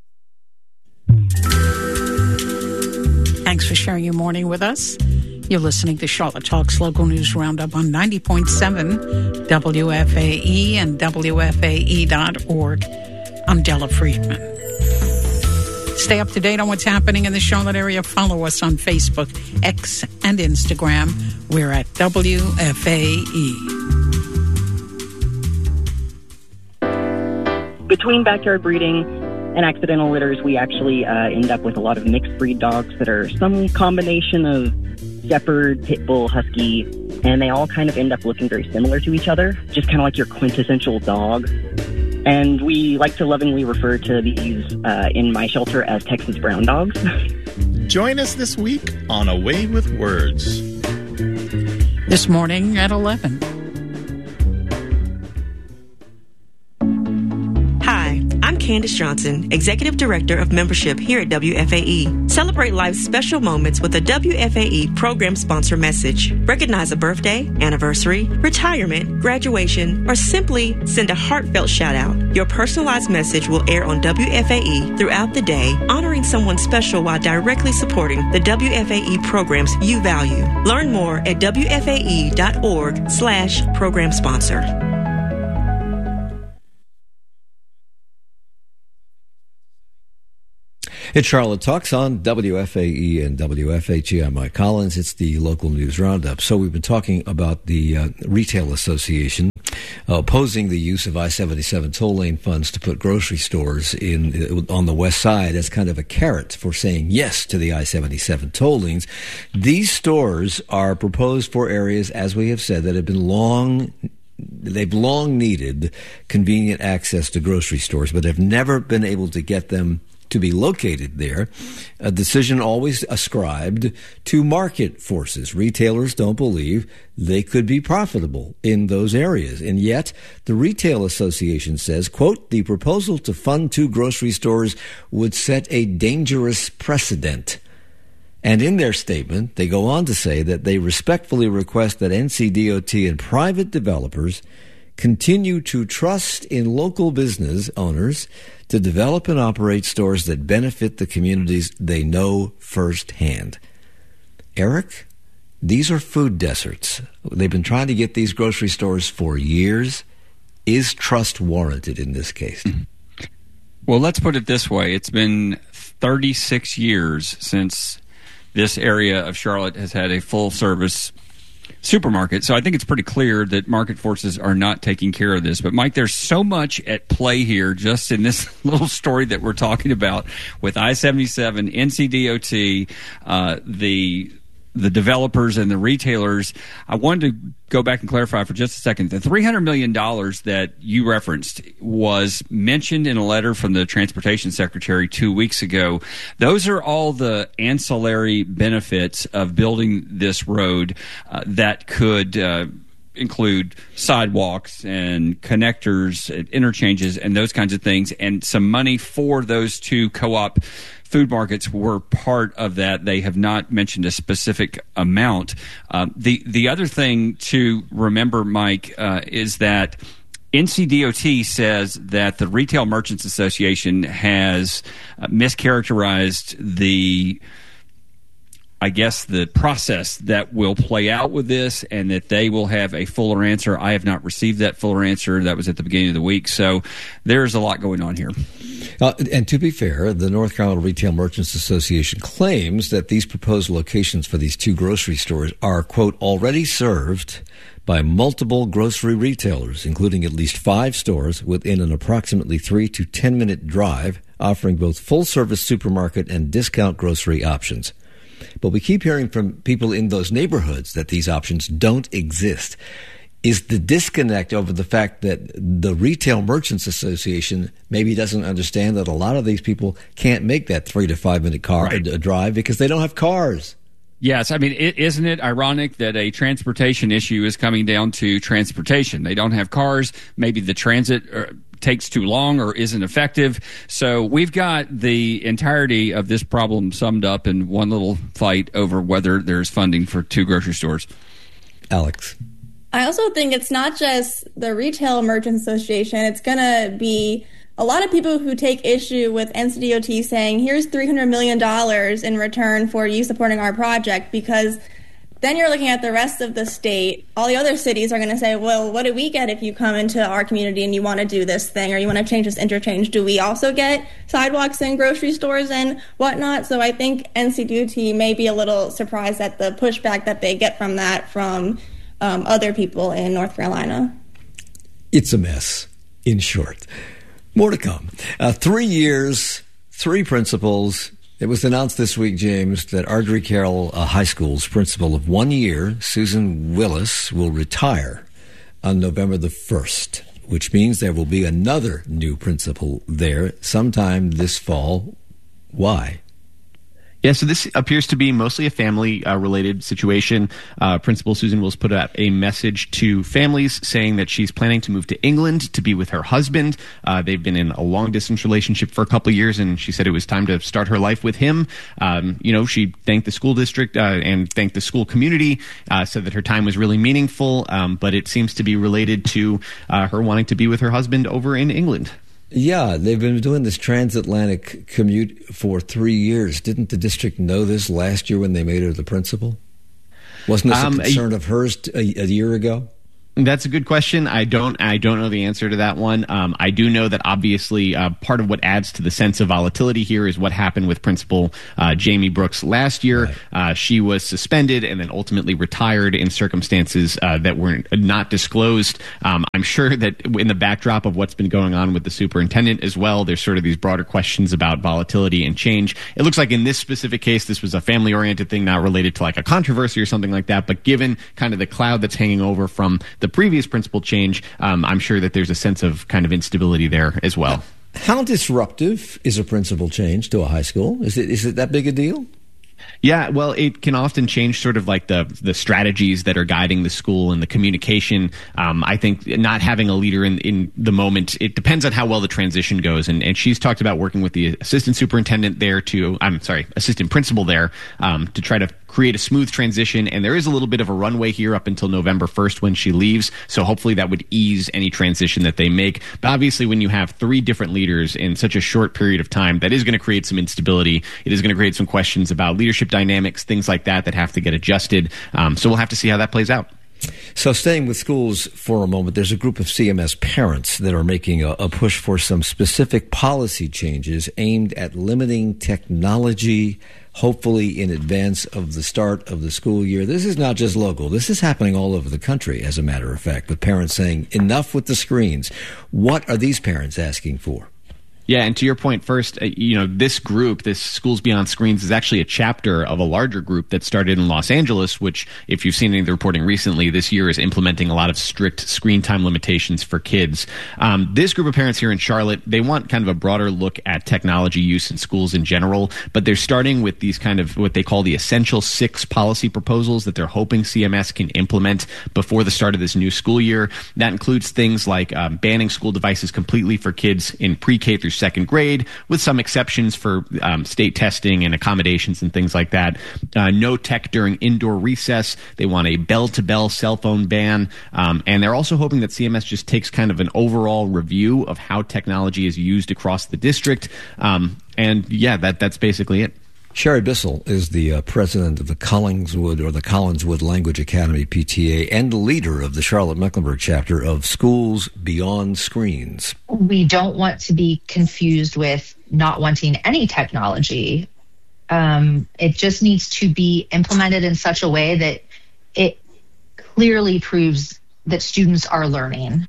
Thanks for sharing your morning with us. You're listening to Charlotte Talks Local News Roundup on ninety point seven W F A E and W F A E dot org. I'm Della Friedman. Stay up to date on what's happening in the Charlotte area. Follow us on Facebook, X, and Instagram. We're at W F A E. Between backyard breeding and accidental litters, we actually uh, end up with a lot of mixed breed dogs that are some combination of Shepherd, Pit Bull, Husky, and they all kind of end up looking very similar to each other, just kind of like your quintessential dog. And we like to lovingly refer to these uh, in my shelter as Texas brown dogs. Join us this week on A Way with Words. This morning at eleven. Candace Johnson, Executive Director of Membership here at W F A E. Celebrate life's special moments with a W F A E program sponsor message. Recognize a birthday, anniversary, retirement, graduation, or simply send a heartfelt shout out. Your personalized message will air on W F A E throughout the day, honoring someone special while directly supporting the W F A E programs you value. Learn more at W F A E dot org slash program sponsor. It's Charlotte Talks on W F A E and W F H E. I'm Mike Collins. It's the local news roundup. So we've been talking about the uh, Retail Association uh, opposing the use of I seventy-seven toll lane funds to put grocery stores in uh, on the west side as kind of a carrot for saying yes to the I seventy-seven toll lanes. These stores are proposed for areas, as we have said, that have been long They've long needed convenient access to grocery stores, but have never been able to get them to be located there. A decision always ascribed to market forces. Retailers don't believe they could be profitable in those areas. And yet, the Retail Association says, quote, the proposal to fund two grocery stores would set a dangerous precedent. And in their statement, they go on to say that they respectfully request that N C D O T and private developers continue to trust in local business owners to develop and operate stores that benefit the communities they know firsthand. Eric, these are food deserts. They've been trying to get these grocery stores for years. Is trust warranted in this case? Well, let's put it this way. It's been thirty-six years since this area of Charlotte has had a full-service supermarket. So I think it's pretty clear that market forces are not taking care of this. But, Mike, there's so much at play here just in this little story that we're talking about with I seventy-seven, N C D O T, uh, the the developers and the retailers. I wanted to go back and clarify for just a second. The three hundred million dollars that you referenced was mentioned in a letter from the Transportation Secretary two weeks ago. Those are all the ancillary benefits of building this road uh, that could uh, include sidewalks and connectors, and interchanges, and those kinds of things, and some money for those two co-op food markets were part of that. They have not mentioned a specific amount. Uh, the the other thing to remember, Mike, uh, is that N C D O T says that the Retail Merchants Association has uh, mischaracterized the I guess the process that will play out with this, and that they will have a fuller answer. I have not received that fuller answer. That was at the beginning of the week. So there's a lot going on here. Uh, and to be fair, the North Carolina Retail Merchants Association claims that these proposed locations for these two grocery stores are, quote, already served by multiple grocery retailers, including at least five stores within an approximately three to ten minute drive, offering both full-service supermarket and discount grocery options. But we keep hearing from people in those neighborhoods that these options don't exist. Is the disconnect over the fact that the Retail Merchants Association maybe doesn't understand that a lot of these people can't make that three to five minute car right. a, a drive because they don't have cars? Yes, I mean, it, isn't it ironic that a transportation issue is coming down to transportation? They don't have cars. Maybe the transit uh, takes too long or isn't effective. So we've got the entirety of this problem summed up in one little fight over whether there's funding for two grocery stores. Alex. I also think it's not just the Retail Merchants Association. It's going to be a lot of people who take issue with N C D O T saying, here's three hundred million dollars in return for you supporting our project, because then you're looking at the rest of the state. All the other cities are going to say, well, what do we get if you come into our community and you want to do this thing or you want to change this interchange? Do we also get sidewalks and grocery stores and whatnot? So I think N C D O T may be a little surprised at the pushback that they get from that from um, other people in North Carolina. It's a mess, in short. More to come. Uh, three years, three principals. It was announced this week, James, that Ardrey Carroll uh, High School's principal of one year, Susan Willis, will retire on November the first, which means there will be another new principal there sometime this fall. Why? Yeah, so this appears to be mostly a family-related uh, situation. Uh, Principal Susan Wills put out a message to families saying that she's planning to move to England to be with her husband. Uh, they've been in a long-distance relationship for a couple of years, and she said it was time to start her life with him. Um, you know, she thanked the school district uh, and thanked the school community, uh, said that her time was really meaningful, um, but it seems to be related to uh, her wanting to be with her husband over in England. Yeah, they've been doing this transatlantic commute for three years. Didn't the district know this last year when they made her the principal? Wasn't this um, a concern of hers a, a year ago? That's a good question. I don't. I don't know the answer to that one. Um, I do know that obviously uh, part of what adds to the sense of volatility here is what happened with Principal uh, Jamie Brooks last year. Right. Uh, she was suspended and then ultimately retired in circumstances uh, that were not disclosed. Um, I'm sure that in the backdrop of what's been going on with the superintendent as well, there's sort of these broader questions about volatility and change. It looks like in this specific case, this was a family-oriented thing, not related to like a controversy or something like that. But given kind of the cloud that's hanging over from the previous principal change, um, I'm sure that there's a sense of kind of instability there as well. How disruptive is a principal change to a high school? Is it is it that big a deal? Yeah, well, it can often change sort of like the the strategies that are guiding the school and the communication. Um, I think not having a leader in, in the moment, it depends on how well the transition goes. And, and she's talked about working with the assistant superintendent there to, I'm sorry, assistant principal there um, to try to create a smooth transition. And there is a little bit of a runway here up until November first when she leaves. So hopefully that would ease any transition that they make. But obviously when you have three different leaders in such a short period of time, that is going to create some instability. It is going to create some questions about leadership dynamics, things like that that have to get adjusted. Um, so we'll have to see how that plays out. So staying with schools for a moment, there's a group of C M S parents that are making a, a push for some specific policy changes aimed at limiting technology, hopefully in advance of the start of the school year. This is not just local. This is happening all over the country, as a matter of fact, with parents saying, enough with the screens. What are these parents asking for? Yeah, and to your point first, uh, you know, this group, this Schools Beyond Screens, is actually a chapter of a larger group that started in Los Angeles, which, if you've seen any of the reporting recently, this year is implementing a lot of strict screen time limitations for kids. Um, this group of parents here in Charlotte, they want kind of a broader look at technology use in schools in general, but they're starting with these kind of what they call the Essential Six policy proposals that they're hoping C M S can implement before the start of this new school year. That includes things like um, banning school devices completely for kids in pre-K through second grade, with some exceptions for um, state testing and accommodations and things like that. Uh, no tech during indoor recess. They want a bell-to-bell cell phone ban. Um, and they're also hoping that C M S just takes kind of an overall review of how technology is used across the district. Um, and yeah, that that's basically it. Sherry Bissell is the uh, president of the Collingswood or the Collinswood Language Academy P T A and the leader of the Charlotte-Mecklenburg chapter of Schools Beyond Screens. We don't want to be confused with not wanting any technology. Um, it just needs to be implemented in such a way that it clearly proves that students are learning.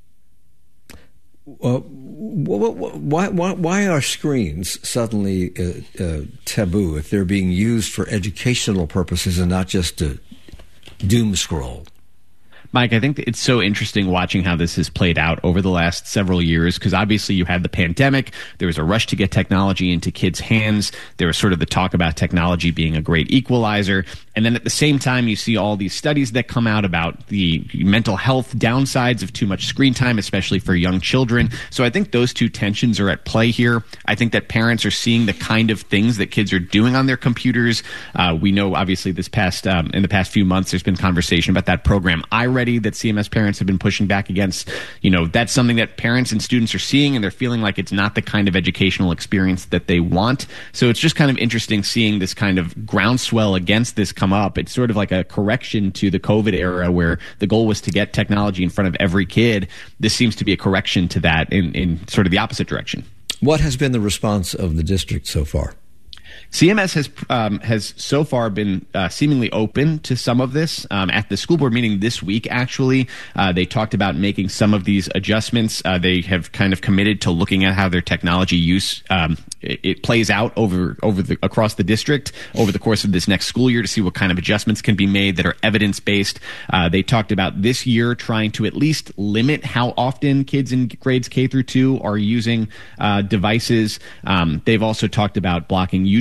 Uh, Why, why, why are screens suddenly uh, uh, taboo if they're being used for educational purposes and not just to doom scroll? Mike, I think it's so interesting watching how this has played out over the last several years, because obviously you had the pandemic. There was a rush to get technology into kids' hands. There was sort of the talk about technology being a great equalizer. And then at the same time, you see all these studies that come out about the mental health downsides of too much screen time, especially for young children. So I think those two tensions are at play here. I think that parents are seeing the kind of things that kids are doing on their computers. Uh, we know, obviously, this past um, in the past few months, there's been conversation about that program iReady that C M S parents have been pushing back against. You know, that's something that parents and students are seeing, and they're feeling like it's not the kind of educational experience that they want. So it's just kind of interesting seeing this kind of groundswell against this come up. It's sort of like a correction to the COVID era where the goal was to get technology in front of every kid. This seems to be a correction to that in, in sort of the opposite direction. What has been the response of the district so far? C M S has um, has so far been uh, seemingly open to some of this. Um, at the school board meeting this week, actually, uh, they talked about making some of these adjustments. Uh, they have kind of committed to looking at how their technology use um, it, it plays out over over the across the district over the course of this next school year to see what kind of adjustments can be made that are evidence based. Uh, they talked about this year trying to at least limit how often kids in grades K through two are using uh, devices. Um, they've also talked about blocking YouTube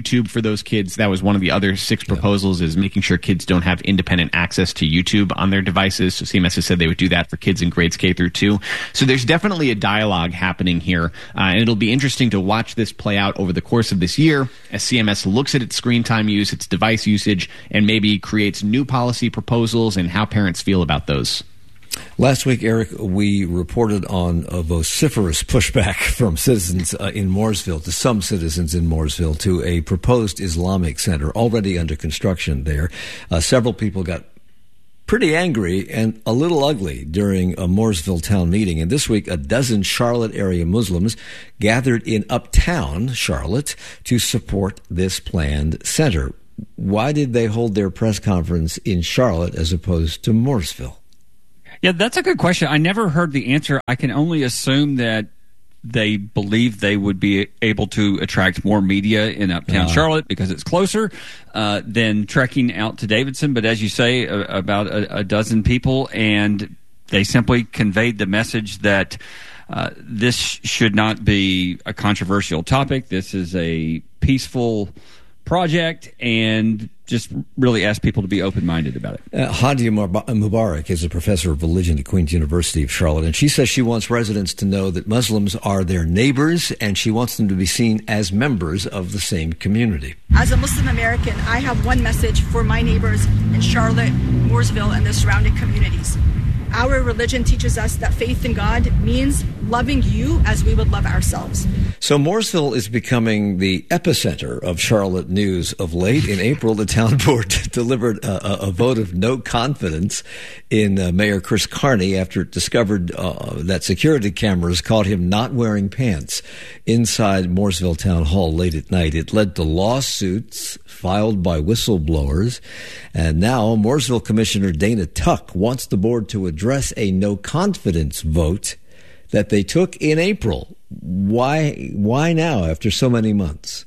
YouTube for those kids. That was one of the other six proposals, is making sure kids don't have independent access to YouTube on their devices. So C M S has said they would do that for kids in grades K through two. So there's definitely a dialogue happening here, uh, and it'll be interesting to watch this play out over the course of this year as C M S looks at its screen time use, its device usage, and maybe creates new policy proposals and how parents feel about those. Last week, Eric, we reported on a vociferous pushback from citizens uh, in Mooresville, to some citizens in Mooresville, to a proposed Islamic center already under construction there. Uh, several people got pretty angry and a little ugly during a Mooresville town meeting. And this week, a dozen Charlotte area Muslims gathered in uptown Charlotte to support this planned center. Why did they hold their press conference in Charlotte as opposed to Mooresville? Yeah, that's a good question. I never heard the answer. I can only assume that they believe they would be able to attract more media in uptown uh, Charlotte because it's closer uh, than trekking out to Davidson. But as you say, uh, about a, a dozen people, and they simply conveyed the message that uh, this should not be a controversial topic. This is a peaceful project, and just really ask people to be open-minded about it. Uh, Hadia Mubarak is a professor of religion at Queen's University of Charlotte, and she says she wants residents to know that Muslims are their neighbors, and she wants them to be seen as members of the same community. As a Muslim American, I have one message for my neighbors in Charlotte, Mooresville, and the surrounding communities. Our religion teaches us that faith in God means loving you as we would love ourselves. So Mooresville is becoming the epicenter of Charlotte news of late. In April, the town board delivered a, a vote of no confidence in uh, Mayor Chris Carney after it discovered uh, that security cameras caught him not wearing pants inside Mooresville Town Hall late at night. It led to lawsuits filed by whistleblowers. And now Mooresville Commissioner Dana Tuck wants the board to address a no confidence vote that they took in April. Why, why now after so many months?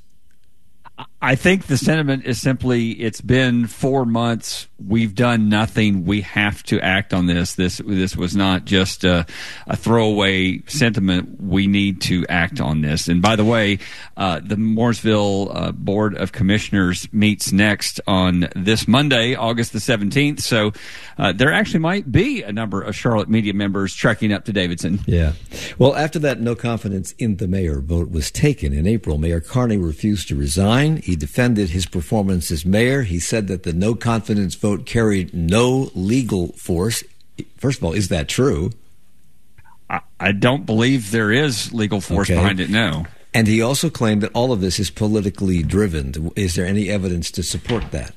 I think the sentiment is simply, it's been four months. We've done nothing. We have to act on this. This this was not just a, a throwaway sentiment. We need to act on this. And by the way, uh, the Mooresville uh, Board of Commissioners meets next on this Monday, August the seventeenth. So uh, there actually might be a number of Charlotte media members trekking up to Davidson. Yeah. Well, after that no confidence in the mayor vote was taken in April, Mayor Carney refused to resign. He defended his performance as mayor. He said that the no confidence vote carried no legal force. First of all, is that true? I, I don't believe there is legal force okay. behind it, no. And he also claimed that all of this is politically driven. Is there any evidence to support that?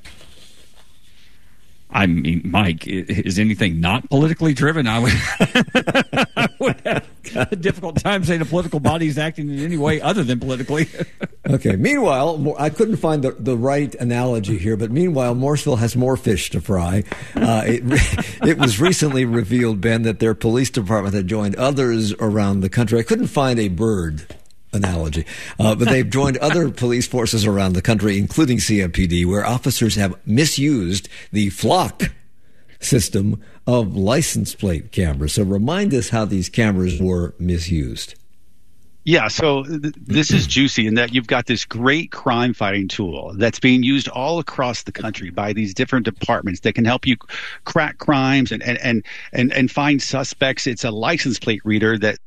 I mean, Mike, is anything not politically driven? I would, I would have a difficult time saying a political body is acting in any way other than politically. Okay. Meanwhile, I couldn't find the, the right analogy here, but meanwhile, Mooresville has more fish to fry. Uh, it, it was recently revealed, Ben, that their police department had joined others around the country. I couldn't find a bird analogy, uh, but they've joined other police forces around the country, including C M P D, where officers have misused the flock system of license plate cameras. So remind us how these cameras were misused. Yeah, so th- this is juicy in that you've got this great crime fighting tool that's being used all across the country by these different departments that can help you crack crimes and and and and, and find suspects. It's a license plate reader that